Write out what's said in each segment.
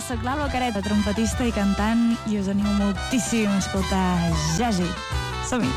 soc l'Alba Careta, trompetista i cantant, i us animo moltíssim a escoltar Jazzy. Som-hi!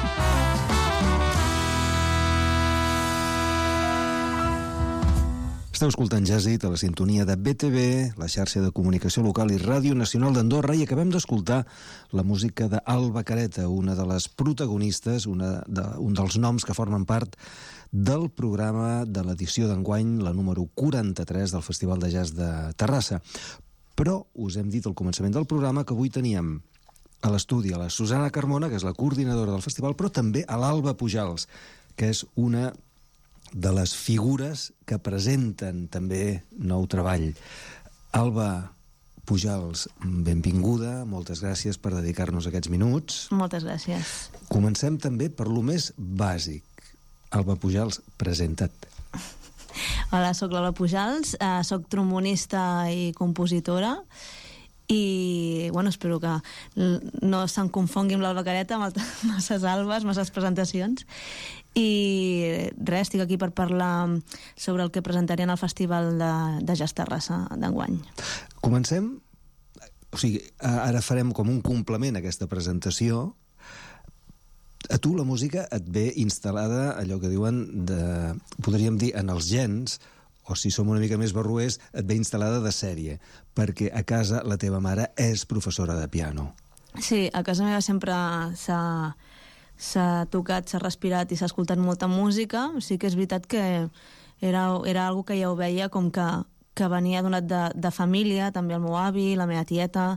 Esteu escoltant Jazzy a la sintonia de BTV, la xarxa de comunicació local i Ràdio Nacional d'Andorra, i acabem d'escoltar la música d'Alba Careta, una de les protagonistes, un dels noms que formen part del programa de l'edició d'enguany, la número 43 del Festival de Jazz de Terrassa. Però us hem dit al començament del programa que avui teníem a l'estudi a la Susana Carmona, que és la coordinadora del festival, però també a l'Alba Pujals, que és una de les figures que presenten també nou treball. Alba Pujals, benvinguda, moltes gràcies per dedicar-nos aquests minuts. Moltes gràcies. Comencem també per lo més bàsic. Alba Pujals, presenta't. Hola, soc l'Alba Pujals, soc trombonista i compositora, i bueno, espero que no se'n confongui amb l'Alba Careta, amb masses albes, masses presentacions, i res, estic aquí per parlar sobre el que presentarien al Festival de Jazz Terrassa d'enguany. Comencem, o sigui, ara farem com un complement a aquesta presentació. A tu la música et ve instal·lada, allò que diuen, podríem dir, en els gens, o si som una mica més barruers, et ve instal·lada de sèrie, perquè a casa la teva mare és professora de piano. Sí, a casa meva sempre s'ha tocat, s'ha respirat i s'ha escoltat molta música. Sí que és veritat que era algo que ja ho veia com que venia donat de família, també el meu avi, la meva tieta,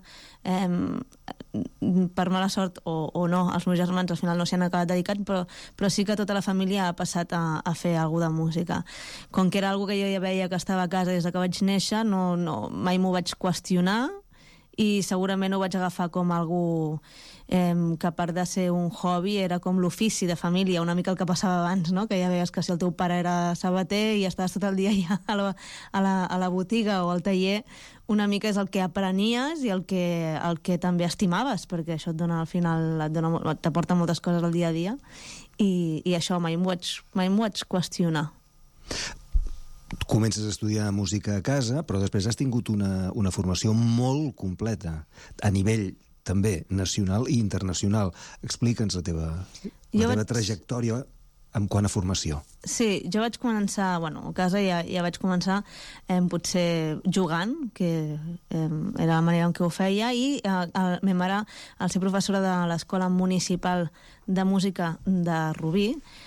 per mala sort o no, els meus germans al final no s'hi han acabat dedicant, però sí que tota la família ha passat a fer alguna de música. Com que era algo que jo ja veia que estava a casa des que vaig néixer, mai m'ho vaig qüestionar, i segurament ho vaig agafar com algú que a part de ser un hobby era com l'ofici de família, una mica el que passava abans, no? Que ja veies que si el teu pare era sabater i estaves tot el dia ja a la botiga o al taller, una mica és el que aprenies i el que també estimaves, perquè això et dona al final, t'aporta moltes coses al dia a dia, i això mai m'ho vaig qüestionar. Comences a estudiar música a casa, però després has tingut una formació molt completa, a nivell també nacional i internacional. Explica'ns la teva trajectòria en quant a formació. Sí, jo vaig començar, a casa ja vaig començar potser jugant, que era la manera en què ho feia, i la meva mare, al ser professora de l'Escola Municipal de Música de Rubí,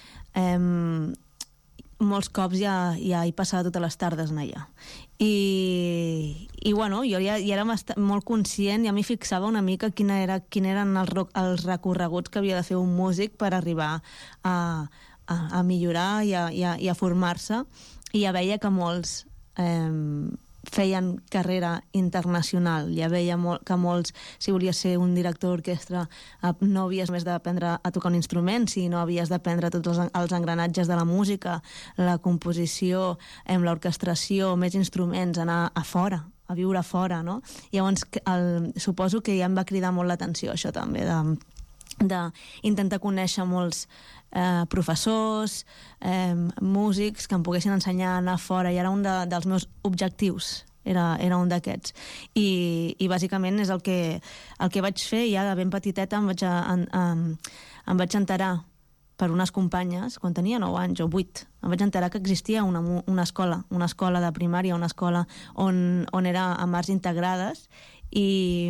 molts cops ja hi passava totes les tardes allà. I jo ja era molt conscient, ja m'hi fixava una mica quin eren els recorreguts que havia de fer un músic per arribar a millorar i a formar-se, i ja veia que molts feien carrera internacional. Ja veia que molts, si volies ser un director d'orquestra, no havies més d'aprendre a tocar un instrument, sinó havies d'aprendre tots els engranatges de la música, la composició, l'orquestració, més instruments, anar a fora, a viure a fora, no? Llavors, suposo que ja em va cridar molt l'atenció, això també, d'intentar conèixer molts professors, músics que em poguessin ensenyar a anar fora, i era un dels meus objectius, era un d'aquests, i bàsicament és el que vaig fer. Ja de ben petiteta em vaig enterar per unes companyes, quan tenia 9 anys o 8, em vaig enterar que existia una escola de primària, una escola on era amb arts integrades, i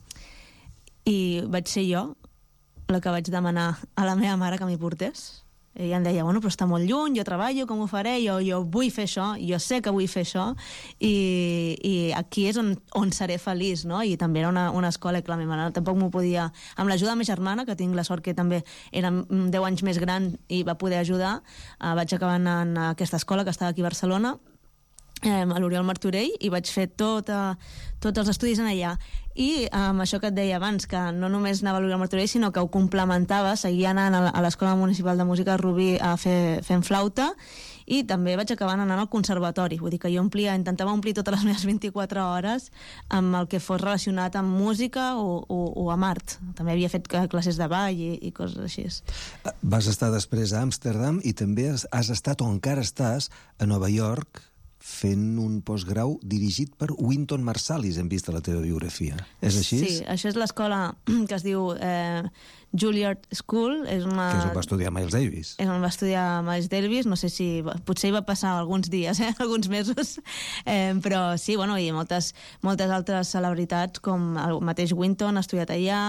vaig ser jo la que vaig demanar a la meva mare que m'hi portés. Ella em deia, però està molt lluny, jo treballo, com ho faré? Jo vull fer això, jo sé que vull fer això, i aquí és on seré feliç, no? I també era una escola que la meva mare tampoc m'ho podia... Amb l'ajuda de la meva germana, que tinc la sort que també era 10 anys més gran i va poder ajudar, vaig acabar anant a aquesta escola que estava aquí a Barcelona, a l'Oriol Martorell, i vaig fer tots els estudis en allà. I amb això que et deia abans, que no només anava a l'Oriol Martorell, sinó que ho complementava, seguia anant a l'Escola Municipal de Música de Rubí fent flauta, i també vaig acabar anant al conservatori. Vull dir que jo intentava omplir totes les meves 24 hores amb el que fos relacionat amb música o amb art. També havia fet classes de ball i coses així. Vas estar després a Amsterdam, i també has estat, o encara estàs, a Nova York, fent un postgrau dirigit per Wynton Marsalis, hem vist a la teva biografia. És així? Sí, això és l'escola que es diu Juilliard School. Que és on va estudiar Miles Davis. És on va estudiar Miles Davis, no sé si... Potser hi va passar alguns dies, alguns mesos, però sí, bueno, i moltes altres celebritats, com el mateix Wynton ha estudiat allà,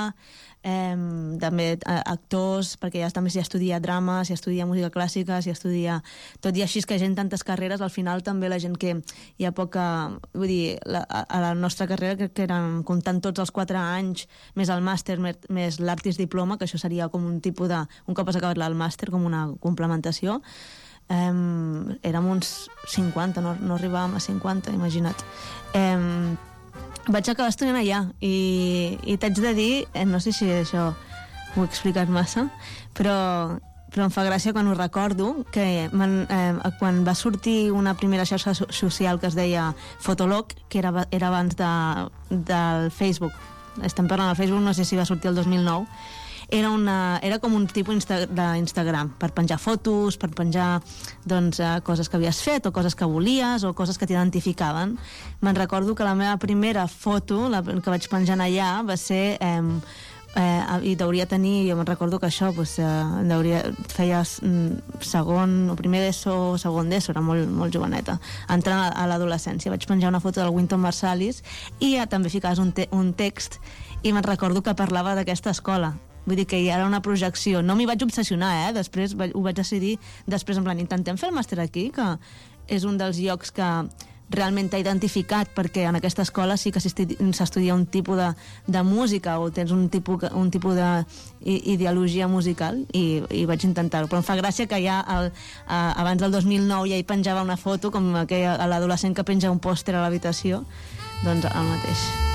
també actors, perquè ja també s'hi estudia drama, s'hi estudia música clàssica, s'hi estudia... Tot i així que hi ha tantes carreres, al final també la gent que hi ha poca... Vull dir, a la nostra carrera, crec que eren, comptant tots els 4 anys, més el màster, més l'Artist Diploma, que això seria com un tipus de... Un cop has acabat el màster, com una complementació, érem uns 50, no arribàvem a 50, imagina't. Vaig acabar estudiant allà i t'haig de dir, no sé si això ho he explicat massa, però em fa gràcia quan ho recordo, que quan va sortir una primera xarxa social que es deia Fotolog, que era abans del Facebook, estem parlant del Facebook, no sé si va sortir el 2009, era com un tipus d'Instagram, per penjar fotos, per penjar coses que havies fet o coses que volies o coses que t'identificaven. Me'n recordo que la meva primera foto, que vaig penjant allà, va ser... i devia tenir, jo me'n recordo que això feia segon o primer d'ESO o segon d'ESO, era molt joveneta, entrant a l'adolescència. Vaig penjar una foto del Wynton Marsalis i també ficaves un text i me'n recordo que parlava d'aquesta escola. Vull dir que ja era una projecció. No m'hi vaig obsessionar, després ho vaig decidir, després en plan, intentem fer el màster aquí, que és un dels llocs que realment t'ha identificat, perquè en aquesta escola sí que s'estudia un tipus de música o tens un tipus d'ideologia musical i vaig intentar-ho. Però em fa gràcia que ja abans del 2009 ja hi penjava una foto com l'adolescent que penja un pòster a l'habitació, doncs el mateix.